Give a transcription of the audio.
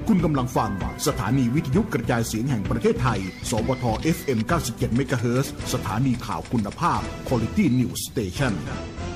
คุณกำลังฟังสถานีวิทยุกระจายเสียงแห่งประเทศไทยสวท FM 97 เมกะเฮิรตซ์สถานีข่าวคุณภาพ Quality News Station